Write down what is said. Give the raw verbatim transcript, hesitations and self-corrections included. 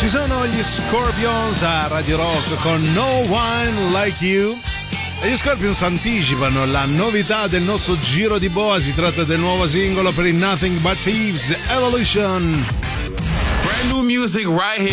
Ci sono gli Scorpions a Radio Rock con No One Like You. E gli Scorpions anticipano la novità del nostro giro di boa. Si tratta del nuovo singolo per il Nothing But Thieves Evolution. Brand new music right here.